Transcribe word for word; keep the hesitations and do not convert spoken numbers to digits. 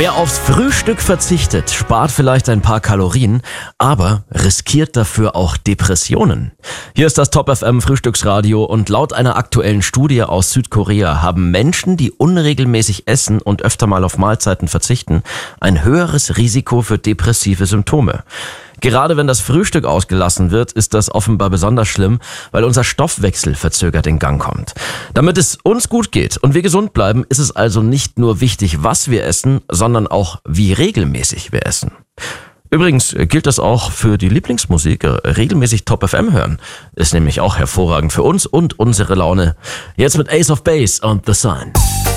Wer aufs Frühstück verzichtet, spart vielleicht ein paar Kalorien, aber riskiert dafür auch Depressionen. Hier ist das Top F M Frühstücksradio und laut einer aktuellen Studie aus Südkorea haben Menschen, die unregelmäßig essen und öfter mal auf Mahlzeiten verzichten, ein höheres Risiko für depressive Symptome. Gerade wenn das Frühstück ausgelassen wird, ist das offenbar besonders schlimm, weil unser Stoffwechsel verzögert in Gang kommt. Damit es uns gut geht und wir gesund bleiben, ist es also nicht nur wichtig, was wir essen, sondern auch, wie regelmäßig wir essen. Übrigens gilt das auch für die Lieblingsmusik. Regelmäßig Top F M hören ist nämlich auch hervorragend für uns und unsere Laune. Jetzt mit Ace of Base und The Sun.